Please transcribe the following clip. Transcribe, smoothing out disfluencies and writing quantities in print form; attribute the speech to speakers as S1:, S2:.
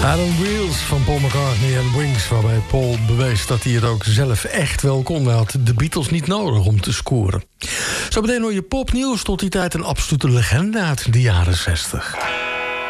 S1: Adam Wheels van Paul McCartney en Wings, waarbij Paul bewees dat hij het ook zelf echt wel kon. Hij had de Beatles niet nodig om te scoren. Zo meteen hoor je popnieuws, tot die tijd een absolute legende uit de jaren 60.